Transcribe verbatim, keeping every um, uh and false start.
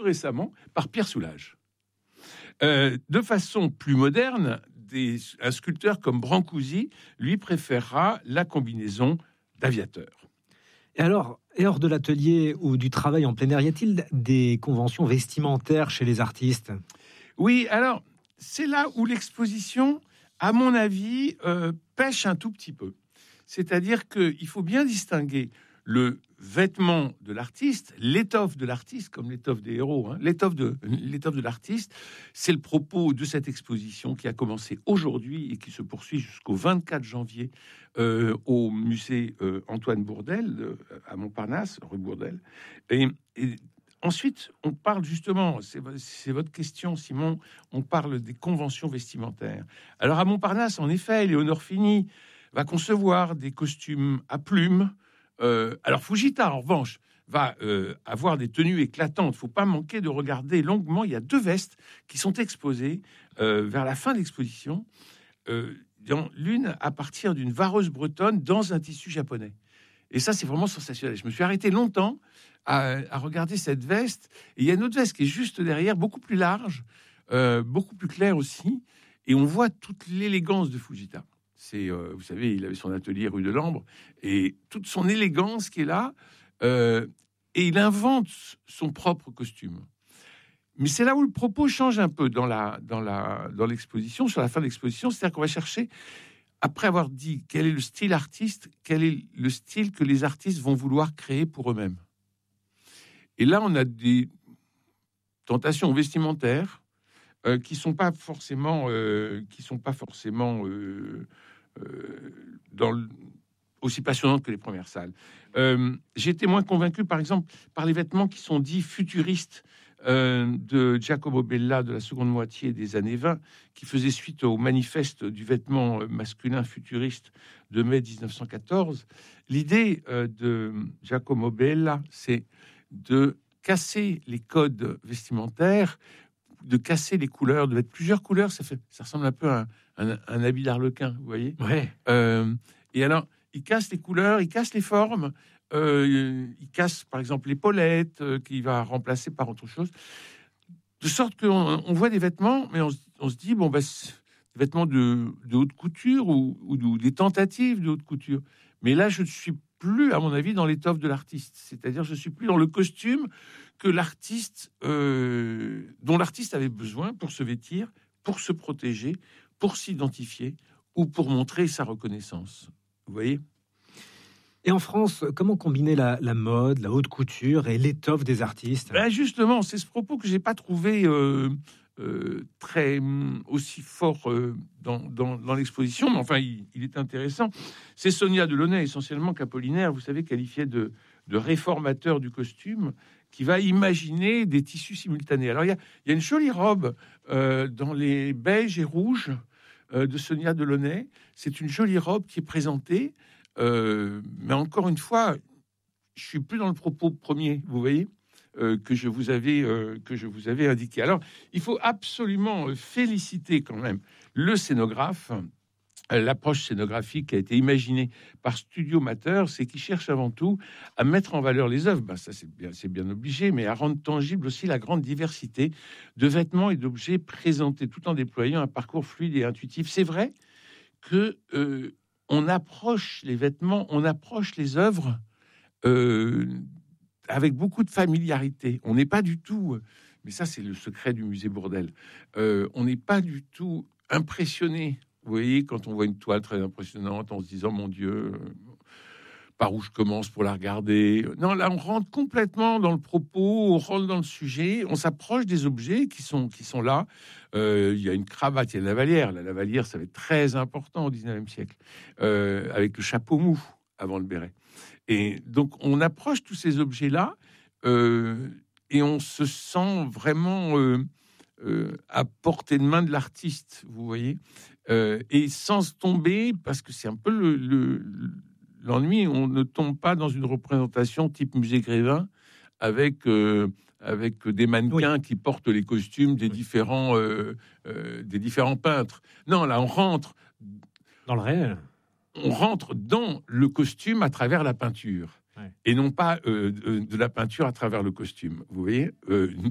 plus récemment par Pierre Soulages. Euh, de façon plus moderne, des, un sculpteur comme Brancusi, lui, préférera la combinaison d'aviateur. Et alors, et hors de l'atelier ou du travail en plein air, y a-t-il des conventions vestimentaires chez les artistes ? Oui, alors, c'est là où l'exposition, à mon avis, euh, pêche un tout petit peu. C'est-à-dire qu'il faut bien distinguer le vêtement de l'artiste, l'étoffe de l'artiste, comme l'étoffe des héros, hein, l'étoffe de, l'étoffe de l'artiste, c'est le propos de cette exposition qui a commencé aujourd'hui et qui se poursuit jusqu'au vingt-quatre janvier euh, au musée euh, Antoine Bourdelle, euh, à Montparnasse, rue Bourdelle. Et, et ensuite, on parle justement, c'est, c'est votre question, Simon, on parle des conventions vestimentaires. Alors, à Montparnasse, en effet, Léonore Fini va concevoir des costumes à plumes. Euh, alors, Fujita, en revanche, va euh, avoir des tenues éclatantes. Il ne faut pas manquer de regarder longuement. Il y a deux vestes qui sont exposées euh, vers la fin de l'exposition. Euh, dans, l'une à partir d'une vareuse bretonne dans un tissu japonais. Et ça, c'est vraiment sensationnel. Je me suis arrêté longtemps à, à regarder cette veste. Et il y a une autre veste qui est juste derrière, beaucoup plus large, euh, beaucoup plus claire aussi. Et on voit toute l'élégance de Fujita. C'est, euh, vous savez, il avait son atelier rue de l'Ambre et toute son élégance qui est là. Euh, et il invente son propre costume. Mais c'est là où le propos change un peu dans, la, dans, la, dans l'exposition, sur la fin de l'exposition. C'est-à-dire qu'on va chercher, après avoir dit quel est le style artiste, quel est le style que les artistes vont vouloir créer pour eux-mêmes. Et là, on a des tentations vestimentaires euh, qui sont pas forcément, euh, qui sont pas forcément euh, euh, dans le, aussi passionnantes que les premières salles. Euh, j'ai été moins convaincu, par exemple, par les vêtements qui sont dits futuristes euh, de Giacomo Bella de la seconde moitié des années vingt, qui faisait suite au manifeste du vêtement masculin futuriste de mai dix-neuf cent quatorze. L'idée euh, de Giacomo Bella, c'est de casser les codes vestimentaires, de casser les couleurs, de mettre plusieurs couleurs. Ça fait, ça ressemble un peu à un, un, un habit d'arlequin, vous voyez. Ouais. Euh, et alors, il casse les couleurs, il casse les formes, euh, il casse, par exemple, l'épaulette euh, qu'il va remplacer par autre chose, de sorte qu'on on voit des vêtements, mais on, on se dit, bon, bah, c'est des vêtements de, de haute couture ou, ou, ou des tentatives de haute couture. Mais là, je ne suis plus, à mon avis, dans l'étoffe de l'artiste. C'est-à-dire, je suis plus dans le costume que l'artiste, euh, dont l'artiste avait besoin pour se vêtir, pour se protéger, pour s'identifier ou pour montrer sa reconnaissance. Vous voyez ? Et en France, comment combiner la, la mode, la haute couture et l'étoffe des artistes ? Ben justement, c'est ce propos que j'ai pas trouvé euh, euh, très aussi fort euh, dans, dans, dans l'exposition, mais enfin, il, il est intéressant. C'est Sonia Delaunay, essentiellement qu'Apollinaire, vous savez, qualifiée de, de réformateur du costume, qui va imaginer des tissus simultanés. Alors, il y a, il y a une jolie robe euh, dans les beiges et rouges euh, de Sonia Delaunay. C'est une jolie robe qui est présentée. Euh, mais encore une fois, je suis plus dans le propos premier, vous voyez, euh, que je vous avais euh, que je vous avais indiqué. Alors, il faut absolument féliciter quand même le scénographe. L'approche scénographique qui a été imaginée par Studio Mater, c'est qu'il cherche avant tout à mettre en valeur les œuvres. Ben, ça, c'est bien, c'est bien obligé, mais à rendre tangible aussi la grande diversité de vêtements et d'objets présentés, tout en déployant un parcours fluide et intuitif. C'est vrai que euh, on approche les vêtements, on approche les œuvres euh, avec beaucoup de familiarité. On n'est pas du tout, mais ça c'est le secret du musée Bourdelle, euh, on n'est pas du tout impressionné. Vous voyez, quand on voit une toile très impressionnante, en se disant, mon Dieu, par où je commence pour la regarder ? Non, là, on rentre complètement dans le propos, on rentre dans le sujet, on s'approche des objets qui sont, qui sont là. Euh, il y a une cravate, il y a la lavalière. La lavalière, ça va être très important au dix-neuvième siècle, euh, avec le chapeau mou avant le béret. Et donc, on approche tous ces objets-là euh, et on se sent vraiment euh, euh, à portée de main de l'artiste, vous voyez, euh, et sans tomber, parce que c'est un peu le... le l'ennui, on ne tombe pas dans une représentation type musée Grévin avec, euh, avec des mannequins oui. qui portent les costumes des, oui. différents, euh, euh, des différents peintres. Non, là, on rentre... Dans le réel. On rentre dans le costume à travers la peinture. Ouais. Et non pas euh, de, de la peinture à travers le costume. Vous voyez euh,